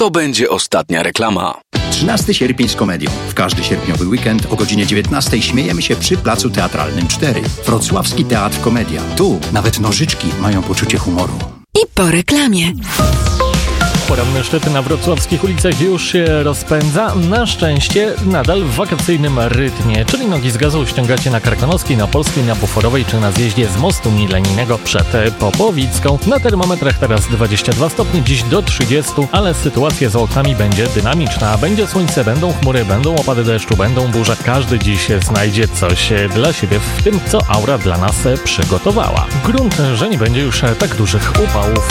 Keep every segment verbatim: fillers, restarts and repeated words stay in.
To będzie ostatnia reklama. trzynastego sierpnia z komedią. W każdy sierpniowy weekend o godzinie dziewiętnastej śmiejemy się przy Placu Teatralnym cztery. Wrocławski Teatr Komedia. Tu nawet nożyczki mają poczucie humoru. I po reklamie. Poranne szczyty na wrocławskich ulicach już się rozpędza. Na szczęście nadal w wakacyjnym rytmie, czyli nogi z gazu ściągacie na Karkonoskiej, na Polskiej, na Buforowej czy na zjeździe z mostu milenijnego przed Popowicką. Na termometrach teraz dwadzieścia dwa stopnie, dziś do trzydziestu, ale sytuacja z oknami będzie dynamiczna. Będzie słońce, będą chmury, będą opady deszczu, będą burze. Każdy dziś znajdzie coś dla siebie w tym, co aura dla nas przygotowała. Grunt, że nie będzie już tak dużych upałów.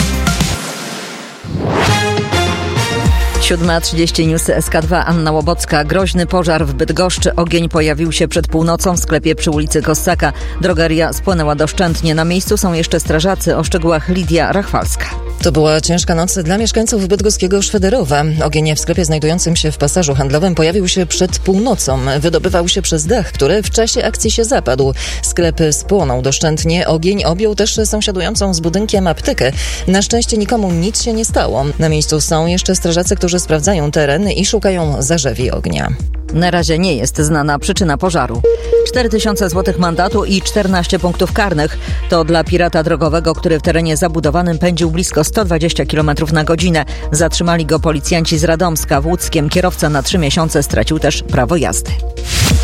siódma trzydzieści Newsy S K dwa, Anna Łobocka. Groźny pożar w Bydgoszczy. Ogień pojawił się przed północą w sklepie przy ulicy Kossaka. Drogeria spłonęła doszczętnie. Na miejscu są jeszcze strażacy. O szczegółach Lidia Rachwalska. To była ciężka noc dla mieszkańców bydgoskiego Szwederowa. Ogień w sklepie znajdującym się w pasażu handlowym pojawił się przed północą. Wydobywał się przez dach, który w czasie akcji się zapadł. Sklep spłonął doszczętnie. Ogień objął też sąsiadującą z budynkiem aptekę. Na szczęście nikomu nic się nie stało. Na miejscu są jeszcze strażacy, którzy sprawdzają teren i szukają zarzewi ognia. Na razie nie jest znana przyczyna pożaru. cztery tysiące złotych mandatu i czternaście punktów karnych. To dla pirata drogowego, który w terenie zabudowanym pędził blisko sto dwadzieścia kilometrów na godzinę. Zatrzymali go policjanci z Radomska. W Łódzkiem kierowca na trzy miesiące stracił też prawo jazdy.